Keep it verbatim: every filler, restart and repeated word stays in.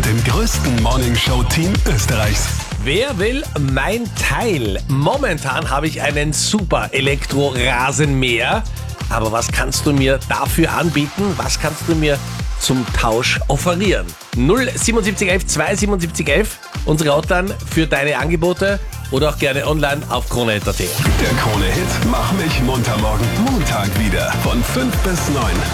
dem größten Morningshow-Team Österreichs. Wer will mein Teil? Momentan habe ich einen super Elektro-Rasenmäher. Aber was kannst du mir dafür anbieten? Was kannst du mir zum Tausch offerieren? null siebenundsiebzig elf zweihundertsiebenundsiebzig elf, unsere Hotline für deine Angebote oder auch gerne online auf krone punkt at. Der Krone-Hit Mach mich munter morgen Montag wieder von fünf bis neun.